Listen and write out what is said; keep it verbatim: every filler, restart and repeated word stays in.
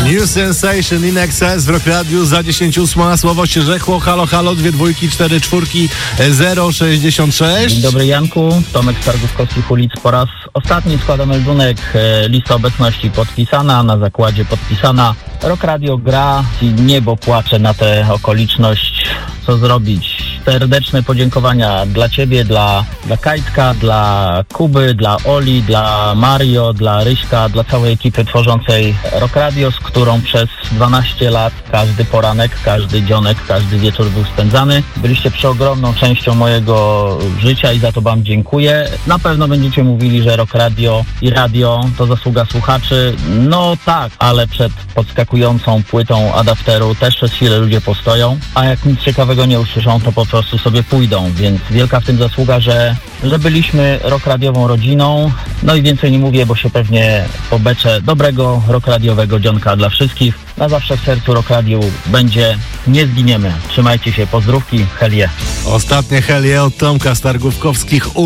New Sensation in Excess w Rock Radiu za dziesięć ósma. Słowo się rzekło. Halo, halo, dwie dwójki, cztery czwórki, zero sześćdziesiąt sześć. Dzień dobry, Janku. Tomek z Targówkowskich ulic. Po raz ostatni składam meldunek. Lista obecności podpisana, na zakładzie podpisana. Rock Radio gra i niebo płacze na tę okoliczność. Co zrobić? Serdeczne podziękowania dla Ciebie, dla, dla Kajtka, dla Kuby, dla Oli, dla Mario, dla Ryśka, dla całej ekipy tworzącej Rock Radio, z którą przez dwanaście lat każdy poranek, każdy dzionek, każdy wieczór był spędzany. Byliście przeogromną częścią mojego życia i za to Wam dziękuję. Na pewno będziecie mówili, że Rock Radio i radio to zasługa słuchaczy. No tak, ale przed podskakującą płytą adapteru też przez chwilę ludzie postoją, a jak nic ciekawego nie usłyszą, to po prostu sobie pójdą, więc wielka w tym zasługa, że, że byliśmy rock radiową rodziną. No i więcej nie mówię, bo się pewnie pobeczę. Dobrego rock radiowego dzionka dla wszystkich. Na zawsze w sercu Rock Radio będzie. Nie zginiemy. Trzymajcie się, pozdrówki, helie. Ostatnie helie od Tomka z Targówkowskich